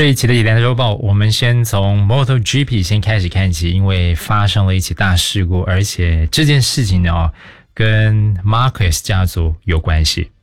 这一期的《铁蛋周报》，我们先从 MotoGP 先开始看起，因为发生了一起大事故，而且这件事情呢，跟 Marquez 家族有关系。